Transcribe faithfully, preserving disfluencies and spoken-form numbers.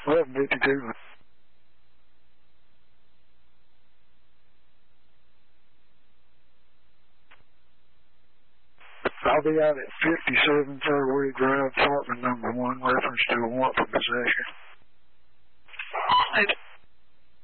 eleven fifty-two. I'll be out at fifty-seven Fairway Drive, apartment number one, reference to a warrant for possession.